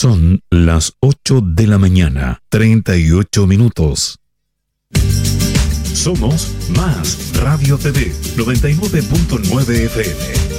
Son las 8 de la mañana, 38 minutos. Somos Más Radio TV 99.9 FM.